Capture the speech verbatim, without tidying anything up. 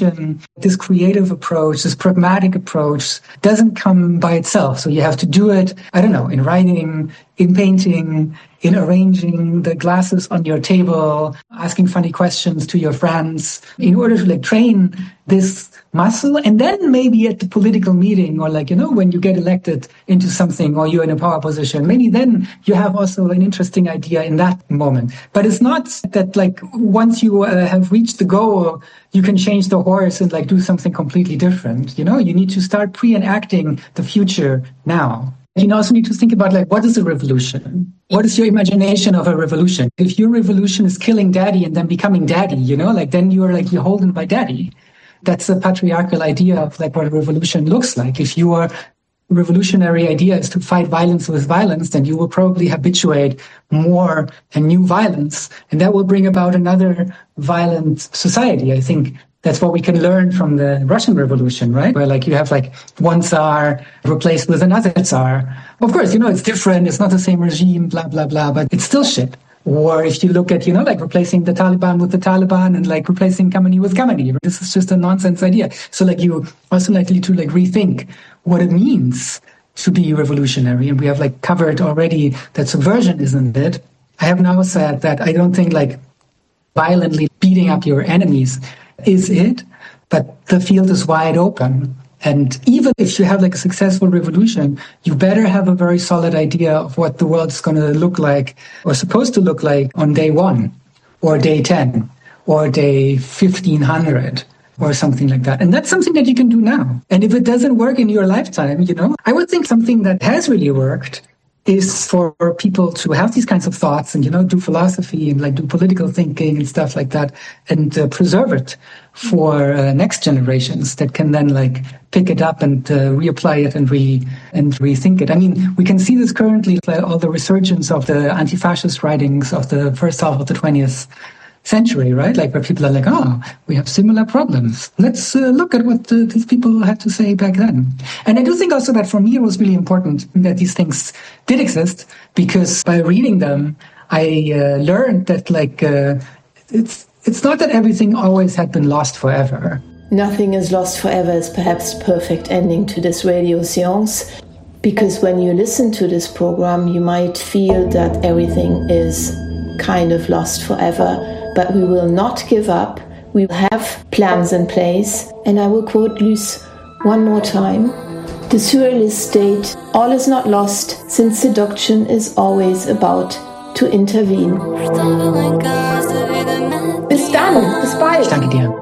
revolution, this creative approach, this pragmatic approach doesn't come by itself. So you have to do it, I don't know, in writing, in painting, in arranging the glasses on your table, asking funny questions to your friends in order to like train this muscle. And then maybe at the political meeting or like, you know, when you get elected into something or you're in a power position, maybe then you have also an interesting idea in that moment. But it's not that like once you uh, have reached the goal, you can change the horse and like do something completely different. You know, you need to start pre-enacting the future now. You also need to think about, like, what is a revolution? What is your imagination of a revolution? If your revolution is killing daddy and then becoming daddy, you know, like, then you're, like, beholden by daddy. That's a patriarchal idea of, like, what a revolution looks like. If your revolutionary idea is to fight violence with violence, then you will probably habituate more and new violence. And that will bring about another violent society. I think that's what we can learn from the Russian Revolution, right? Where like you have like one Tsar replaced with another Tsar. Of course, you know, it's different. It's not the same regime, blah, blah, blah, but it's still shit. Or if you look at, you know, like replacing the Taliban with the Taliban and like replacing Khamenei with Khamenei, this is just a nonsense idea. So like you also likely to like rethink what it means to be revolutionary. And we have like covered already that subversion isn't it. I have now said that I don't think like violently beating up your enemies is it, but the field is wide open. And even if you have like a successful revolution, you better have a very solid idea of what the world is going to look like or supposed to look like on day one or day ten or day fifteen hundred or something like that. And that's something that you can do now. And if it doesn't work in your lifetime, you know, I would think something that has really worked is for people to have these kinds of thoughts and, you know, do philosophy and like do political thinking and stuff like that and uh, preserve it for uh, next generations that can then like pick it up and uh, reapply it and re and rethink it. I mean, we can see this currently, like, all the resurgence of the anti-fascist writings of the first half of the twentieth century, right? Like where people are like, oh, we have similar problems. Let's uh, look at what uh, these people had to say back then. And I do think also that for me, it was really important that these things did exist because by reading them, I uh, learned that like, uh, it's, it's not that everything always had been lost forever. Nothing is lost forever is perhaps the perfect ending to this radio seance, because when you listen to this program, you might feel that everything is kind of lost forever. But we will not give up. We have plans in place. And I will quote Luce one more time. The surrealist state, all is not lost, since seduction is always about to intervene. Bis dann, bis bald. Ich danke dir.